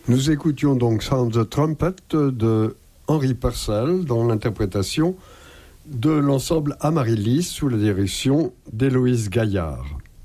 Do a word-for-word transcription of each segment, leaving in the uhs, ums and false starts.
Nous écoutions donc Sound the Trumpet de Henri Purcell dans l'interprétation de l'ensemble Amaryllis sous la direction d'Héloïse Gaillard.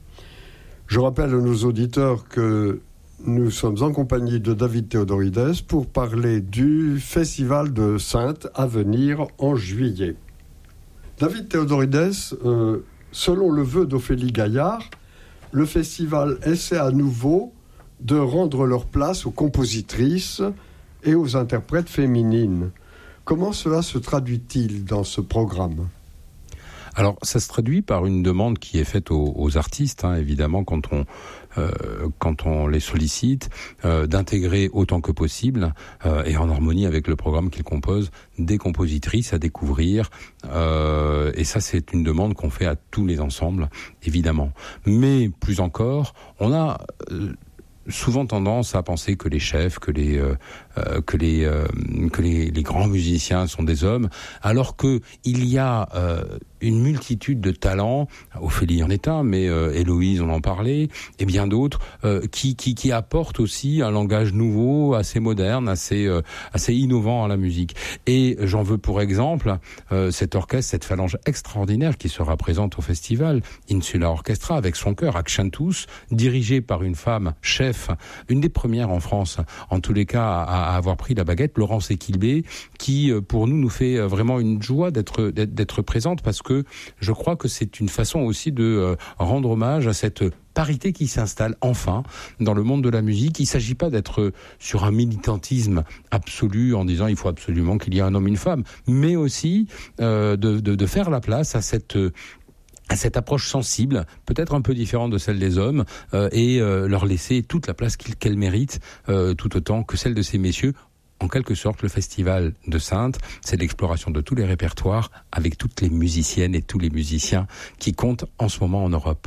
Je rappelle à nos auditeurs que nous sommes en compagnie de David Théodorides pour parler du Festival de Saintes à venir en juillet. David Théodorides, euh, selon le vœu d'Ophélie Gaillard, le festival essaie à nouveau de rendre leur place aux compositrices et aux interprètes féminines. Comment cela se traduit-il dans ce programme ? Alors, ça se traduit par une demande qui est faite aux, aux artistes, hein, évidemment, quand on, euh, quand on les sollicite, euh, d'intégrer autant que possible, euh, et en harmonie avec le programme qu'ils composent, des compositrices à découvrir. Euh, et ça, c'est une demande qu'on fait à tous les ensembles, évidemment. Mais plus encore, on a... Euh, souvent tendance à penser que les chefs, que les euh, euh, que les euh, que les, les grands musiciens sont des hommes, alors que il y a euh, une multitude de talents. Ophélie en est un, mais euh, Héloïse, on en parlait, et bien d'autres euh, qui qui qui apportent aussi un langage nouveau, assez moderne, assez euh, assez innovant à la musique. Et j'en veux pour exemple euh, cet orchestre, cette phalange extraordinaire qui sera présente au festival, Insula Orchestra, avec son chœur Accentus, dirigé par une femme chef, une des premières en France, en tous les cas, à, à avoir pris la baguette, Laurence Equilbé, qui, pour nous, nous fait vraiment une joie d'être, d'être, d'être présente, parce que je crois que c'est une façon aussi de euh, rendre hommage à cette parité qui s'installe enfin dans le monde de la musique. Il ne s'agit pas d'être sur un militantisme absolu en disant il faut absolument qu'il y ait un homme et une femme, mais aussi euh, de, de, de faire la place à cette... à cette approche sensible, peut-être un peu différente de celle des hommes, euh, et euh, leur laisser toute la place qu'elles méritent, euh, tout autant que celle de ces messieurs. En quelque sorte, le Festival de Saintes, c'est l'exploration de tous les répertoires avec toutes les musiciennes et tous les musiciens qui comptent en ce moment en Europe.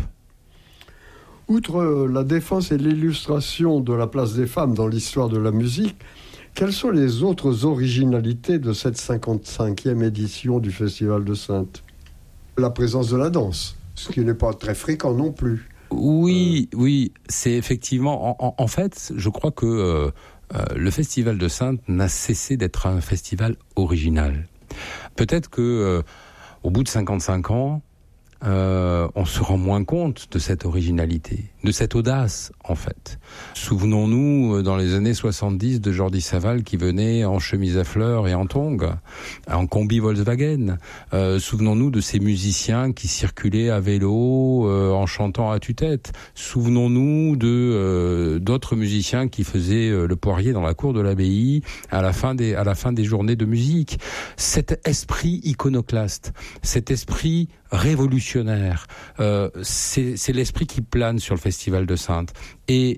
Outre la défense et l'illustration de la place des femmes dans l'histoire de la musique, quelles sont les autres originalités de cette cinquante-cinquième édition du Festival de Saintes ? La présence de la danse, ce qui n'est pas très fréquent non plus. Oui, euh... oui, c'est effectivement... En, en, en fait, je crois que euh, euh, le Festival de Saintes n'a cessé d'être un festival original. Peut-être que euh, au bout de cinquante-cinq ans, euh, on se rend moins compte de cette originalité, de cette audace, en fait. Souvenons-nous, dans les années soixante-dix, de Jordi Savall qui venait en chemise à fleurs et en tongs, en combi Volkswagen. Euh, souvenons-nous de ces musiciens qui circulaient à vélo, euh, en chantant à tue-tête. Souvenons-nous de euh, d'autres musiciens qui faisaient euh, le poirier dans la cour de l'abbaye à la fin des à la fin des journées de musique. Cet esprit iconoclaste, cet esprit révolutionnaire, euh, c'est, c'est l'esprit qui plane sur le Festival de Saintes. Et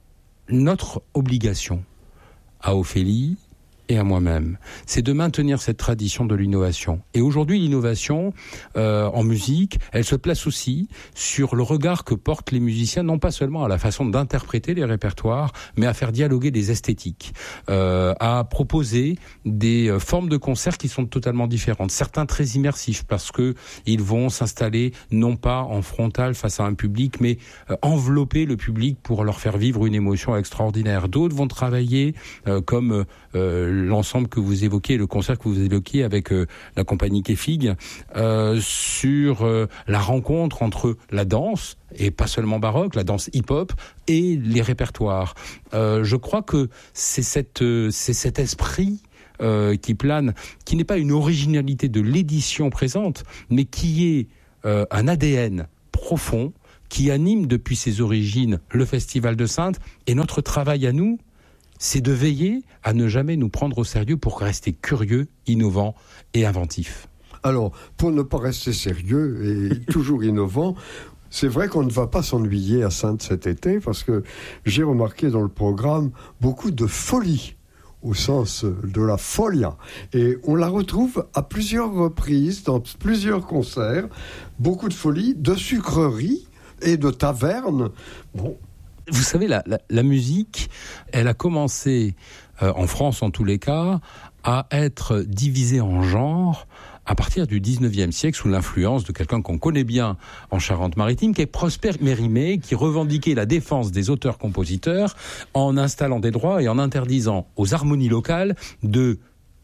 notre obligation à Ophélie et à moi-même, c'est de maintenir cette tradition de l'innovation. Et aujourd'hui, l'innovation euh, en musique, elle se place aussi sur le regard que portent les musiciens, non pas seulement à la façon d'interpréter les répertoires, mais à faire dialoguer des esthétiques, euh, à proposer des euh, formes de concerts qui sont totalement différentes. Certains très immersifs, parce que ils vont s'installer non pas en frontal face à un public, mais euh, envelopper le public pour leur faire vivre une émotion extraordinaire. D'autres vont travailler euh, comme euh, l'ensemble que vous évoquiez, le concert que vous évoquiez avec euh, la compagnie Kefig, euh, sur euh, la rencontre entre la danse, et pas seulement baroque, la danse hip-hop, et les répertoires. Euh, je crois que c'est, cette, euh, c'est cet esprit euh, qui plane, qui n'est pas une originalité de l'édition présente, mais qui est euh, un A D N profond, qui anime depuis ses origines le Festival de Saintes, et notre travail à nous, c'est de veiller à ne jamais nous prendre au sérieux pour rester curieux, innovant et inventif. Alors, pour ne pas rester sérieux et toujours innovant, c'est vrai qu'on ne va pas s'ennuyer à Saintes cet été, parce que j'ai remarqué dans le programme beaucoup de folie, au sens de la folia. Et on la retrouve à plusieurs reprises, dans plusieurs concerts, beaucoup de folie, de sucreries et de tavernes. Bon. Vous savez, la, la, la musique, elle a commencé, euh, en France en tous les cas, à être divisée en genres à partir du dix-neuvième siècle, sous l'influence de quelqu'un qu'on connaît bien en Charente-Maritime, qui est Prosper Mérimée, qui revendiquait la défense des auteurs-compositeurs en installant des droits et en interdisant aux harmonies locales de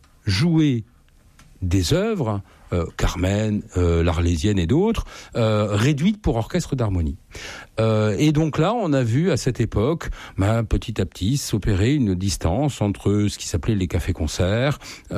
jouer des œuvres, euh, Carmen, euh, l'Arlésienne et d'autres, euh, réduites pour orchestre d'harmonie. Euh, et donc là, on a vu à cette époque, ben, petit à petit, s'opérer une distance entre ce qui s'appelait les cafés-concerts,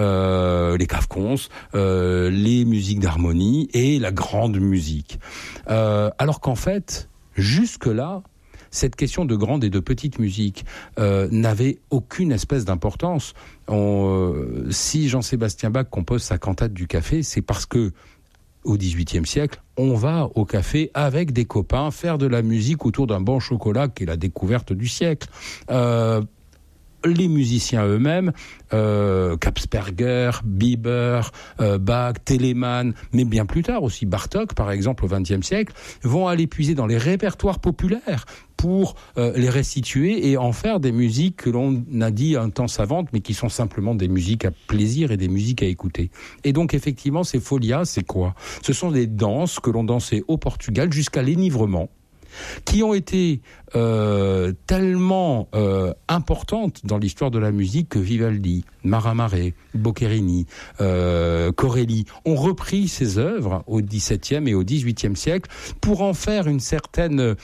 euh, les caves-cons, euh, les musiques d'harmonie et la grande musique. Euh, alors qu'en fait, jusque-là, cette question de grande et de petite musique euh, n'avait aucune espèce d'importance. On, euh, si Jean-Sébastien Bach compose sa cantate du café, c'est parce que au dix-huitième siècle, on va au café avec des copains faire de la musique autour d'un bon chocolat qui est la découverte du siècle. Euh, les musiciens eux-mêmes, euh, Kapsberger, Bieber, euh, Bach, Telemann, mais bien plus tard aussi Bartók, par exemple, au vingtième siècle, vont aller puiser dans les répertoires populaires pour euh, les restituer et en faire des musiques que l'on a dit un temps savantes, mais qui sont simplement des musiques à plaisir et des musiques à écouter. Et donc, effectivement, ces folias, c'est quoi ? Ce sont des danses que l'on dansait au Portugal jusqu'à l'énivrement, qui ont été euh, tellement euh, importantes dans l'histoire de la musique que Vivaldi, Marin Marais, Boccherini, euh, Corelli ont repris ces œuvres au dix-septième et au dix-huitième siècle pour en faire une certaine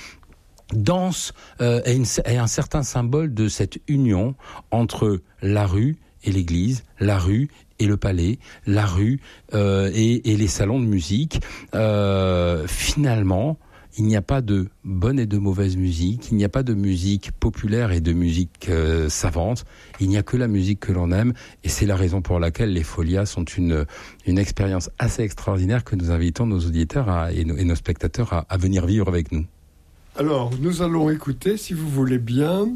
danse euh, et, une, et un certain symbole de cette union entre la rue et l'église, la rue et le palais, la rue euh, et, et les salons de musique. Euh, finalement, il n'y a pas de bonne et de mauvaise musique, il n'y a pas de musique populaire et de musique euh, savante, il n'y a que la musique que l'on aime, et c'est la raison pour laquelle les folias sont une, une expérience assez extraordinaire que nous invitons nos auditeurs à, et, nos, et nos spectateurs à, à venir vivre avec nous. Alors, nous allons écouter, si vous voulez bien,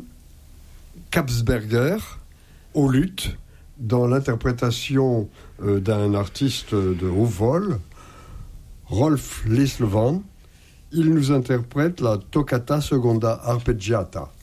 Kapsberger au luth, dans l'interprétation euh, d'un artiste de haut vol, Rolf Lislevan. Il nous interprète la Toccata Seconda Arpeggiata.